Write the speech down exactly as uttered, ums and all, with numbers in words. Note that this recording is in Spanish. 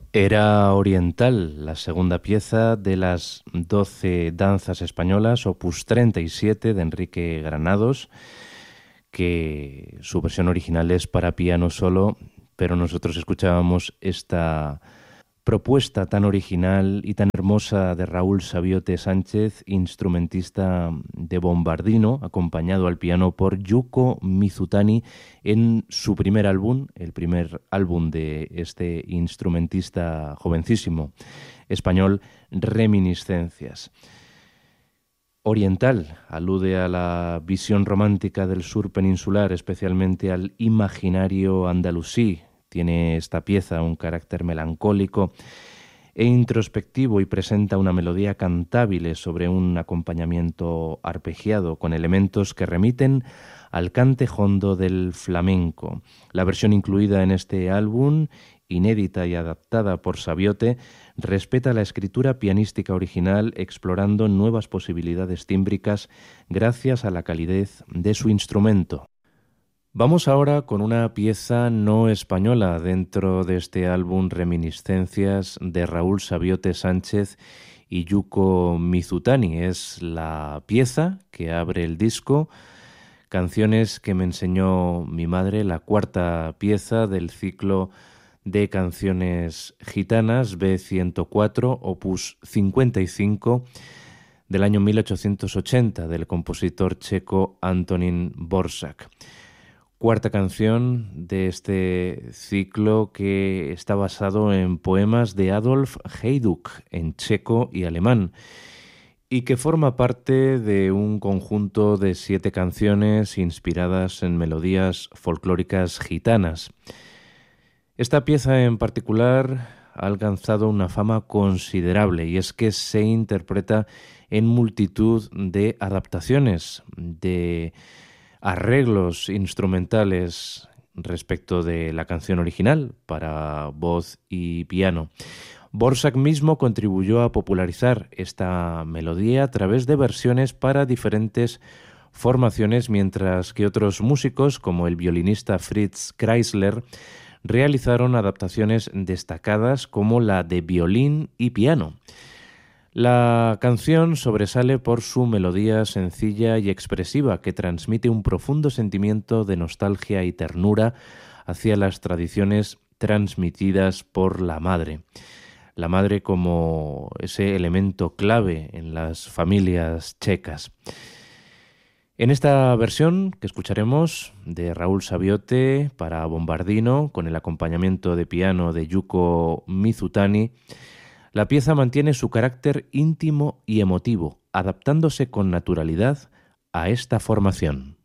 Era Oriental, la segunda pieza de las doce danzas españolas, opus treinta y siete de Enrique Granados, que su versión original es para piano solo, pero nosotros escuchábamos esta propuesta tan original y tan hermosa de Raúl Sabiote Sánchez, instrumentista de Bombardino, acompañado al piano por Yuko Mizutani en su primer álbum, el primer álbum de este instrumentista jovencísimo español, Reminiscencias. Oriental alude a la visión romántica del sur peninsular, especialmente al imaginario andalusí. Tiene esta pieza un carácter melancólico e introspectivo y presenta una melodía cantable sobre un acompañamiento arpegiado con elementos que remiten al cante hondo del flamenco. La versión incluida en este álbum, inédita y adaptada por Sabiote, respeta la escritura pianística original explorando nuevas posibilidades tímbricas gracias a la calidez de su instrumento. Vamos ahora con una pieza no española dentro de este álbum Reminiscencias de Raúl Sabiote Sánchez y Yuko Mizutani. Es la pieza que abre el disco, Canciones que me enseñó mi madre, la cuarta pieza del ciclo de canciones gitanas B ciento cuatro, opus cincuenta y cinco, del año mil ochocientos ochenta, del compositor checo Antonín Dvořák. Cuarta canción de este ciclo que está basado en poemas de Adolf Heiduck en checo y alemán y que forma parte de un conjunto de siete canciones inspiradas en melodías folclóricas gitanas. Esta pieza en particular ha alcanzado una fama considerable y es que se interpreta en multitud de adaptaciones, de arreglos instrumentales respecto de la canción original para voz y piano. Dvořák mismo contribuyó a popularizar esta melodía a través de versiones para diferentes formaciones, mientras que otros músicos, como el violinista Fritz Kreisler, realizaron adaptaciones destacadas como la de violín y piano. La canción sobresale por su melodía sencilla y expresiva que transmite un profundo sentimiento de nostalgia y ternura hacia las tradiciones transmitidas por la madre. La madre como ese elemento clave en las familias checas. En esta versión que escucharemos de Raúl Sabiote para Bombardino, con el acompañamiento de piano de Yuko Mizutani, la pieza mantiene su carácter íntimo y emotivo, adaptándose con naturalidad a esta formación.